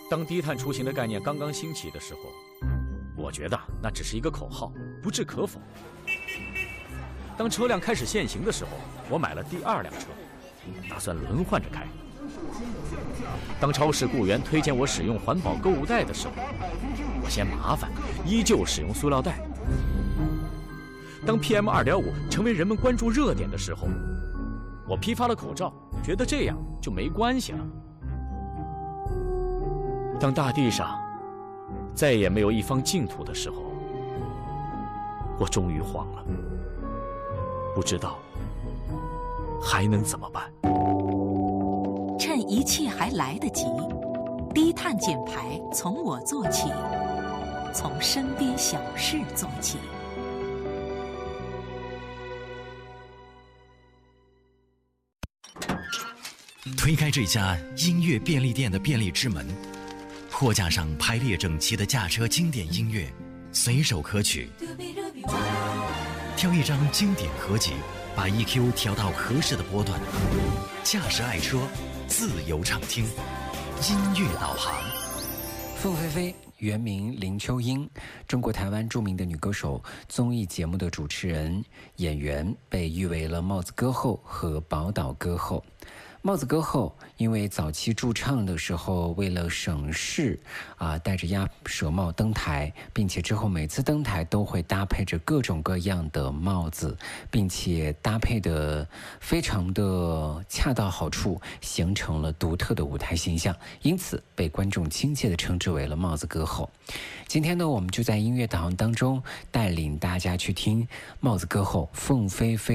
当低碳出行的概念刚刚兴起的时候，我觉得那只是一个口号，不置可否。当车辆开始限行的时候，我买了第2辆车，打算轮换着开。当超市雇员推荐我使用环保购物袋的时候，我嫌麻烦，依旧使用塑料袋。当 PM2.5 成为人们关注热点的时候，我批发了口罩，觉得这样就没关系了。当大地上再也没有一方净土的时候，我终于慌了，不知道还能怎么办。 趁一切还来得及，低碳减排从我做起，从身边小事做起。 推开这家音乐便利店的便利之门，货架上排列整齐的驾车经典音乐，随手可取。挑一张经典合集，把 EQ 调到合适的波段，驾驶爱车，自由畅听，音乐导航。 凤飞飞原名林秋英，中国台湾著名的女歌手，综艺节目的主持人、演员，被誉为了帽子歌后和宝岛歌后。帽子歌后因为早期驻唱的时候为了省事戴着鸭舌帽登台，并且之后每次登台都会搭配着各种各样的帽子，并且搭配的非常的恰到好处，形成了独特的舞台形象，因此被观众亲切地称之为了帽子歌后。今天呢，我们就在音乐导航当中带领大家去听帽子歌后凤飞飞